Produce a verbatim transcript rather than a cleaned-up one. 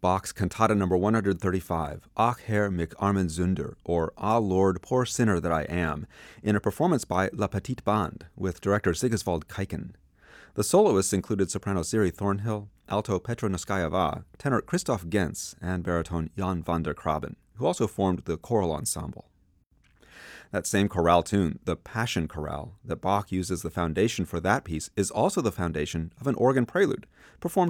Bach's Cantata number one hundred thirty-five, Ach Herr, mich armen Sünder, or Ah Lord, poor sinner that I am, in a performance by La Petite Bande with director Sigiswald Kaiken. The soloists included soprano Siri Thornhill, alto Petra Noskayeva, tenor Christoph Gens, and baritone Jan van der Kraben, who also formed the choral ensemble. That same chorale tune, the Passion Chorale, that Bach used as the foundation for that piece, is also the foundation of an organ prelude, performed